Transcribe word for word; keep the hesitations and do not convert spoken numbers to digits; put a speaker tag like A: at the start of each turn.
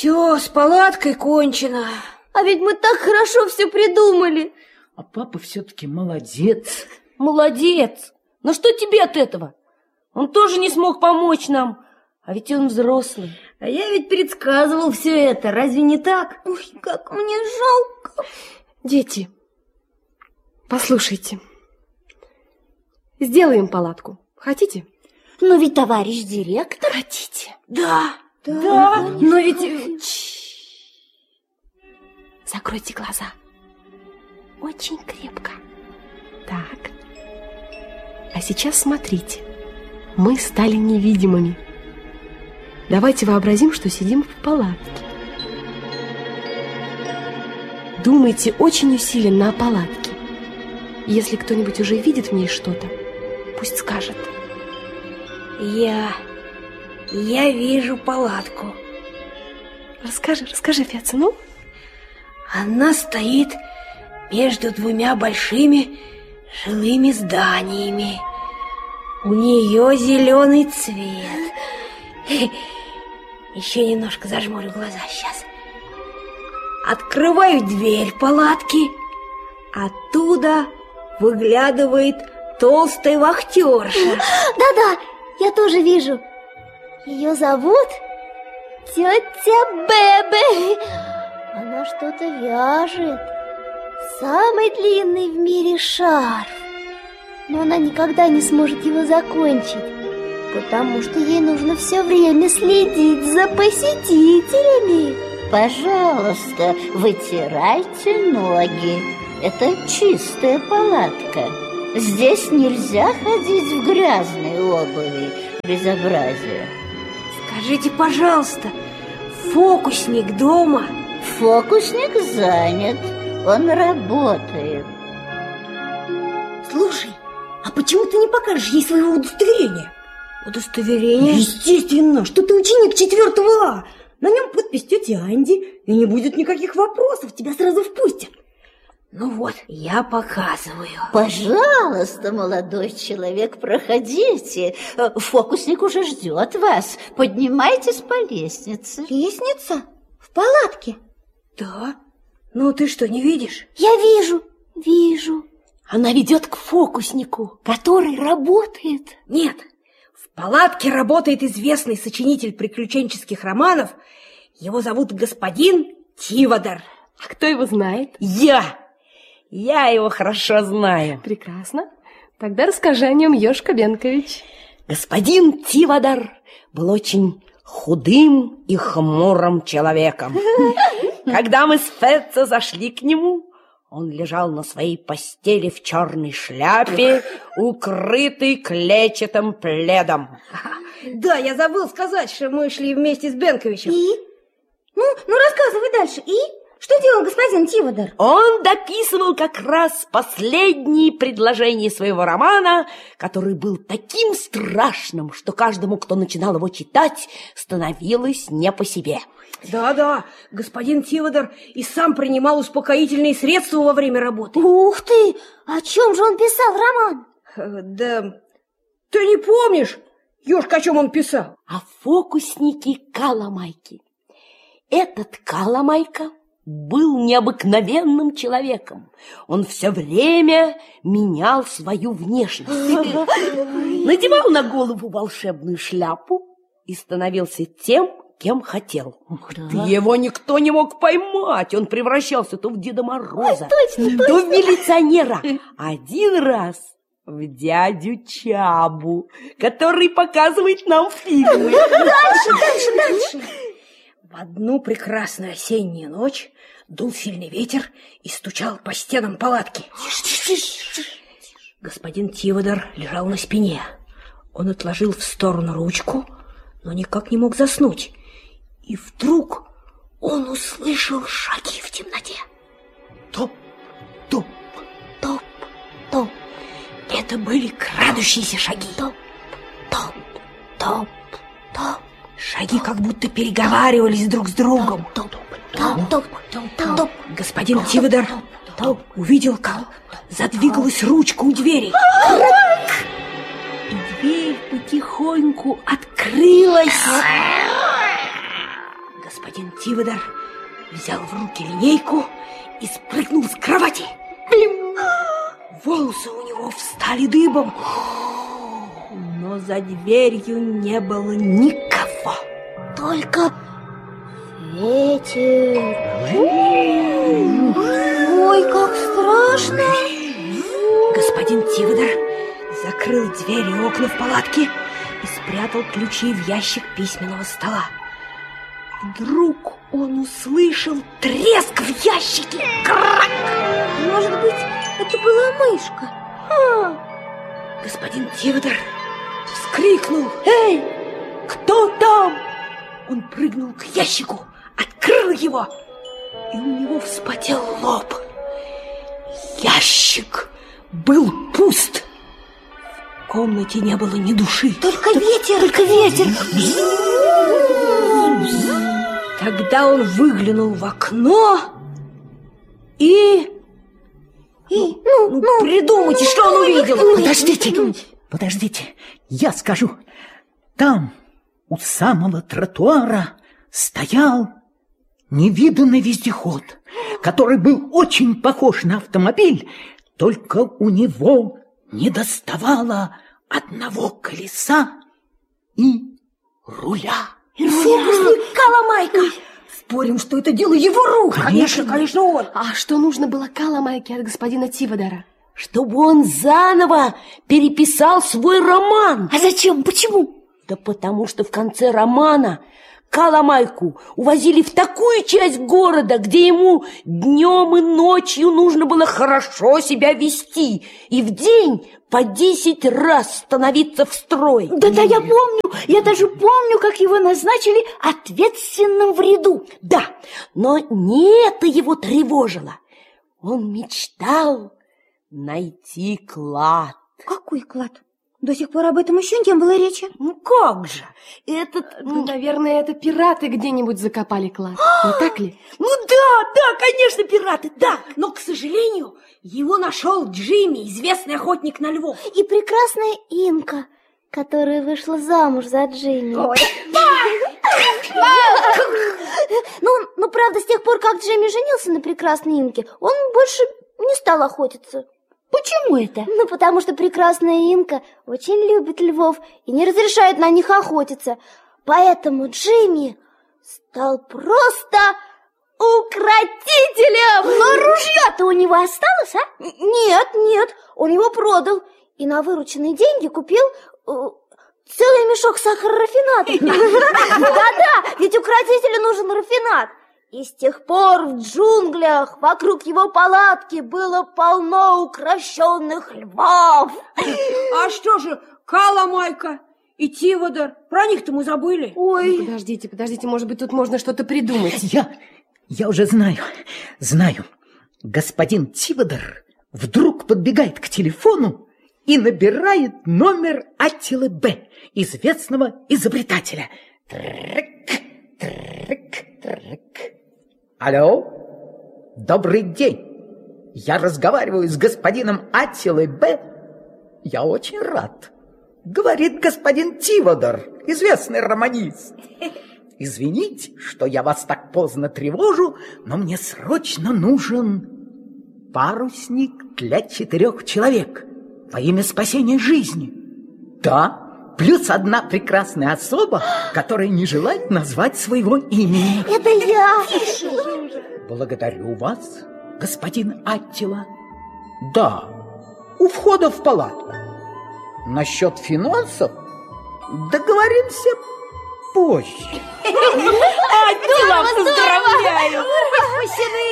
A: Все, с палаткой кончено.
B: А ведь мы так хорошо все придумали.
C: А папа все-таки молодец.
B: Молодец. Но что тебе от этого? Он тоже не смог помочь нам. А ведь он взрослый.
A: А я ведь предсказывал все это. Разве не так?
B: Ой, как мне жалко.
D: Дети, послушайте. Сделаем палатку. Хотите?
B: Но ведь товарищ директор...
D: Хотите?
A: Да,
B: да,
A: да. Но ведь...
D: Закройте глаза. Очень крепко. Так. А сейчас смотрите. Мы стали невидимыми. Давайте вообразим, что сидим в палатке. Думайте очень усиленно о палатке. Если кто-нибудь уже видит в ней что-то, пусть скажет.
A: Я... Я вижу палатку.
D: Расскажи, расскажи, Феца, ну?
A: Она стоит между двумя большими жилыми зданиями. У нее зеленый цвет. Еще немножко зажмурю глаза сейчас. Открываю дверь палатки. Оттуда выглядывает толстая вахтерша.
B: Да-да, я тоже вижу. Ее зовут тетя Бебе. Она что-то вяжет. Самый длинный в мире шарф. Но она никогда не сможет его закончить, потому что ей нужно все время следить за посетителями.
E: Пожалуйста, вытирайте ноги. Это чистая палатка. Здесь нельзя ходить в грязной обуви. Безобразие.
A: Скажите, пожалуйста, фокусник дома?
E: Фокусник занят. Он работает.
A: Слушай, а почему ты не покажешь ей своего удостоверения? Удостоверение?
F: Естественно, что ты ученик четвертого А. На нем подпись тети Анди, и не будет никаких вопросов, тебя сразу впустят.
A: Ну вот, я показываю.
E: Пожалуйста, молодой человек, проходите. Фокусник уже ждет вас. Поднимайтесь по лестнице.
B: Лестница? В палатке?
A: Да. Ну ты что, не видишь?
B: Я вижу, вижу.
D: Она ведет к фокуснику, который работает.
A: Нет, в палатке работает известный сочинитель приключенческих романов. Его зовут господин Тивадор.
D: А кто его знает?
A: Я! Я его хорошо знаю.
D: Прекрасно. Тогда расскажи о нем, Ёшка Бенкович.
C: Господин Тивадор был очень худым и хмурым человеком. Когда мы с Феца зашли к нему, он лежал на своей постели в черной шляпе, укрытый клетчатым пледом.
A: Да, я забыл сказать, что мы шли вместе с Бенковичем.
B: И? Ну, ну рассказывай дальше. И? Что делал господин Тивадор?
C: Он дописывал как раз последние предложения своего романа, который был таким страшным, что каждому, кто начинал его читать, становилось не по себе.
A: Да-да, господин Тивадор и сам принимал успокоительные средства во время работы.
B: Ух ты! О чем же он писал роман?
A: Да, ты не помнишь, Ёшка, о чем он писал?
C: О фокуснике Каламайке. Этот Каламайка был необыкновенным человеком. Он все время менял свою внешность. Надевал на голову волшебную шляпу и становился тем, кем хотел.
E: Да.
C: Его никто не мог поймать. Он превращался то в Деда Мороза,
B: Ой, точно,
C: то
B: точно.
C: в милиционера. Один раз в дядю Чабу, который показывает нам фильмы.
B: Дальше, дальше, дальше.
A: В одну прекрасную осеннюю ночь дул сильный ветер и стучал по стенам палатки. Господин Тивадор лежал на спине. Он отложил в сторону ручку, но никак не мог заснуть. И вдруг он услышал шаги в темноте. Топ, топ, топ, топ. Это были крадущиеся шаги. Топ, топ, топ, топ. Шаги как будто переговаривались друг с другом. Топ, топ, топ, топ, топ. Господин Тивадор увидел, как задвигалась ручка у двери. И дверь потихоньку открылась. Господин Тивадор взял в руки линейку и спрыгнул с кровати. Волосы у него встали дыбом, но за дверью не было никого.
B: Только ветер. Ой, как страшно.
A: Господин Тивадор закрыл двери и окна в палатке и спрятал ключи в ящик письменного стола. Вдруг он услышал треск в ящике. Крак!
B: Может быть, это была мышка?
A: А! Господин Тивадор вскрикнул: «Эй, кто там?» Он прыгнул к ящику, открыл его, и у него вспотел лоб. Ящик был пуст. В комнате не было ни души.
B: Только ветер, только ветер.
A: Тогда он выглянул в окно и...
B: И, ну,
A: ну,
B: ну,
A: придумайте, что он увидел.
G: Подождите, подождите, я скажу. Там, у самого тротуара, стоял невиданный вездеход, который был очень похож на автомобиль, только у него не доставало одного колеса и руля.
F: Коломайка! Спорим, что это дело его рук.
A: Конечно, конечно, он.
D: А что нужно было Коломайке от господина Тивадора?
C: Чтобы он заново переписал свой роман.
B: А зачем? Почему?
C: Да потому что в конце романа Коломайку увозили в такую часть города, где ему днем и ночью нужно было хорошо себя вести и в день по десять раз становиться в строй.
B: Да-да, я помню. Я даже помню, как его назначили ответственным в ряду.
C: Да, но не это его тревожило. Он мечтал найти клад.
F: Какой клад? До сих пор об этом еще не было речи.
C: Ну как же? Этот...
D: Ну, наверное, это пираты где-нибудь закопали клад. Не так ли?
A: Ну да, да, конечно, пираты, да. Но, к сожалению, его нашел Джимми, известный охотник на львов.
B: И прекрасная Инка, которая вышла замуж за Джимми. Ну, ну, правда, с тех пор, как Джимми женился на прекрасной Инке, он больше не стал охотиться.
E: Почему это?
B: Ну, потому что прекрасная Инка очень любит львов и не разрешает на них охотиться. Поэтому Джимми стал просто укротителем.
E: Но ружье-то у него осталось, а?
B: Нет, нет, он его продал и на вырученные деньги купил э, целый мешок сахара-рафината. Да-да, ведь укротителю нужен рафинат. И с тех пор в джунглях вокруг его палатки было полно укращенных львов.
A: А что же, Коломайка и Тивадор, про них-то мы забыли.
B: Ой.
D: Ну, подождите, подождите, может быть, тут можно что-то придумать.
G: Я, я уже знаю, знаю. Господин Тивадор вдруг подбегает к телефону и набирает номер Аттилы Б, известного изобретателя. Трык, трык, трык. Алло, добрый день. Я разговариваю с господином Аттилой Б. Я очень рад. Говорит господин Тивадор, известный романист. Извините, что я вас так поздно тревожу, но мне срочно нужен парусник для четырех человек во имя спасения жизни. Да, плюс одна прекрасная особа, которая не желает назвать своего имени.
B: Это я.
G: Благодарю вас, господин Аттила. Да, у входа в палатку. Насчет финансов договоримся позже.
A: Аттила, поздравляю!
B: Спасены!